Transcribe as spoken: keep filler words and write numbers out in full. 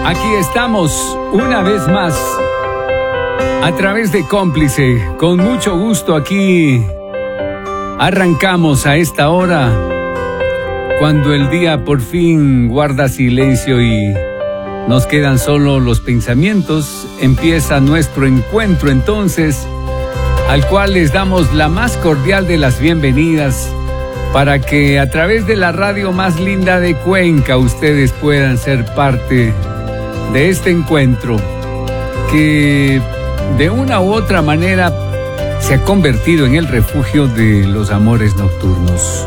Aquí estamos una vez más a través de Cómplice. Con mucho gusto aquí arrancamos a esta hora, cuando el día por fin guarda silencio y nos quedan solo los pensamientos. Empieza nuestro encuentro entonces, al cual les damos la más cordial de las bienvenidas, para que a través de la radio más linda de Cuenca ustedes puedan ser parte de este encuentro que de una u otra manera se ha convertido en el refugio de los amores nocturnos.